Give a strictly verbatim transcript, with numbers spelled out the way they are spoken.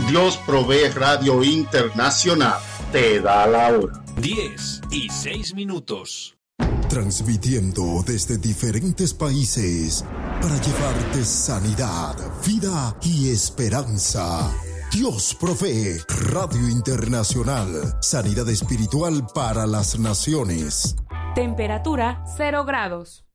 Dios Provee Radio Internacional te da la hora. diez y seis minutos. Transmitiendo desde diferentes países para llevarte sanidad, vida y esperanza. Dios Provee Radio Internacional. Sanidad espiritual para las naciones. Temperatura cero grados.